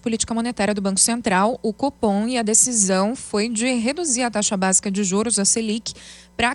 Política Monetária do Banco Central, o Copom, e a decisão foi de reduzir a taxa básica de juros, a Selic, para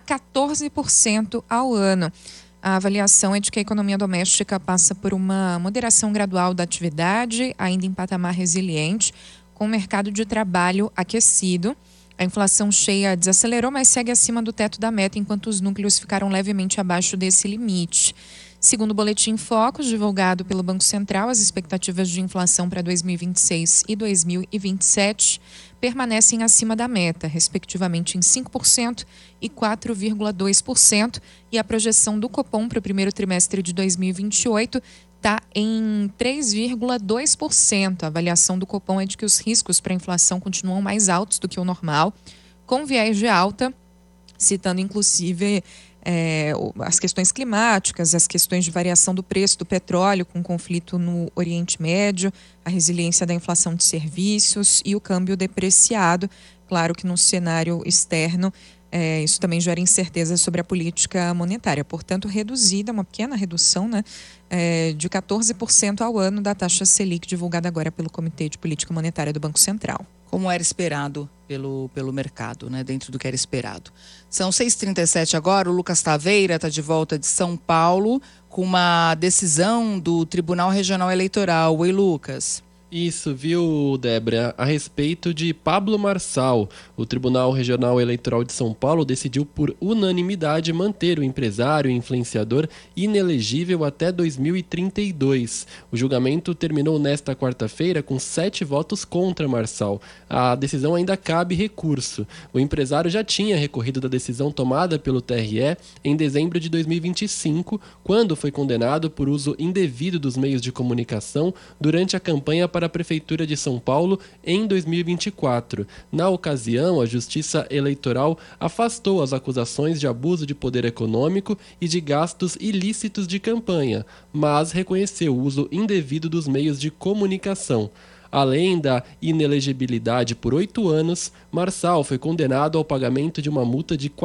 14% ao ano. A avaliação é de que a economia doméstica passa por uma moderação gradual da atividade, ainda em patamar resiliente, com o mercado de trabalho aquecido. A inflação cheia desacelerou, mas segue acima do teto da meta, enquanto os núcleos ficaram levemente abaixo desse limite. Segundo o Boletim Focus, divulgado pelo Banco Central, as expectativas de inflação para 2026 e 2027 permanecem acima da meta, respectivamente em 5% e 4,2%, e a projeção do Copom para o primeiro trimestre de 2028 está em 3,2%. A avaliação do Copom é de que os riscos para a inflação continuam mais altos do que o normal, com viés de alta, citando inclusive as questões climáticas, as questões de variação do preço do petróleo com conflito no Oriente Médio, a resiliência da inflação de serviços e o câmbio depreciado. Claro que no cenário externo isso também gera incerteza sobre a política monetária. Portanto, reduzida, uma pequena redução, né, de 14% ao ano da taxa Selic, divulgada agora pelo Comitê de Política Monetária do Banco Central. Como era esperado pelo mercado, né? Dentro do que era esperado. São 6h37 agora, o Lucas Taveira está de volta de São Paulo com uma decisão do Tribunal Regional Eleitoral. Oi, Lucas. Isso, viu, Débora? A respeito de Pablo Marçal, o Tribunal Regional Eleitoral de São Paulo decidiu por unanimidade manter o empresário e influenciador inelegível até 2032. O julgamento terminou nesta quarta-feira com 7 votos contra Marçal. A decisão ainda cabe recurso. O empresário já tinha recorrido da decisão tomada pelo TRE em dezembro de 2025, quando foi condenado por uso indevido dos meios de comunicação durante a campanha para a Prefeitura de São Paulo em 2024. Na ocasião, a Justiça Eleitoral afastou as acusações de abuso de poder econômico e de gastos ilícitos de campanha, mas reconheceu o uso indevido dos meios de comunicação. Além da inelegibilidade por 8 anos, Marçal foi condenado ao pagamento de uma multa de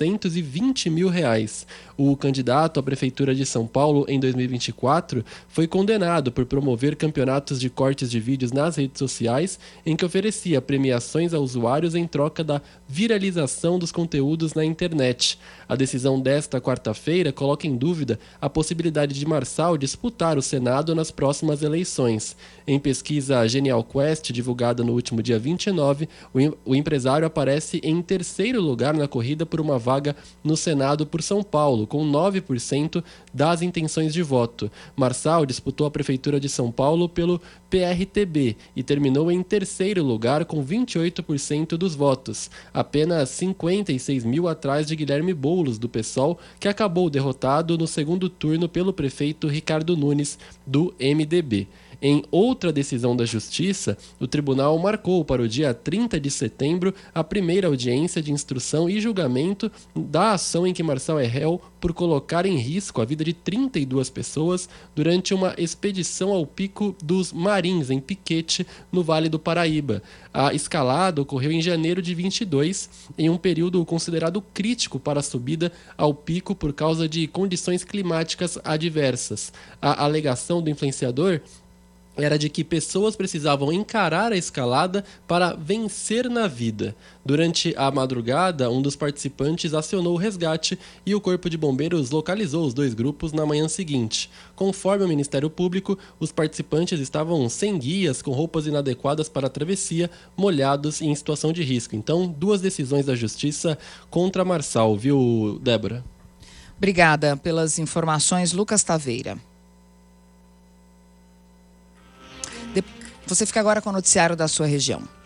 R$420 mil. O candidato à Prefeitura de São Paulo em 2024 foi condenado por promover campeonatos de cortes de vídeos nas redes sociais, em que oferecia premiações a usuários em troca da viralização dos conteúdos na internet. A decisão desta quarta-feira coloca em dúvida a possibilidade de Marçal disputar o Senado nas próximas eleições. Em pesquisa Genial Quest, divulgada no último dia 29, o empresário aparece em terceiro lugar na corrida por uma vaga no Senado por São Paulo, com 9% das intenções de voto. Marçal disputou a Prefeitura de São Paulo pelo PRTB e terminou em terceiro lugar com 28% dos votos, apenas 56 mil atrás de Guilherme Boulos, do PSOL, que acabou derrotado no segundo turno pelo prefeito Ricardo Nunes, do MDB. Em outra decisão da Justiça, o tribunal marcou para o dia 30 de setembro a primeira audiência de instrução e julgamento da ação em que Marçal é réu por colocar em risco a vida de 32 pessoas durante uma expedição ao Pico dos Marins, em Piquete, no Vale do Paraíba. A escalada ocorreu em janeiro de 22, em um período considerado crítico para a subida ao pico por causa de condições climáticas adversas. A alegação do influenciador era de que pessoas precisavam encarar a escalada para vencer na vida. Durante a madrugada, um dos participantes acionou o resgate e o Corpo de Bombeiros localizou os 2 grupos na manhã seguinte. Conforme o Ministério Público, os participantes estavam sem guias, com roupas inadequadas para a travessia, molhados e em situação de risco. Então, 2 decisões da Justiça contra Marçal, viu, Débora? Obrigada pelas informações, Lucas Taveira. Você fica agora com o noticiário da sua região.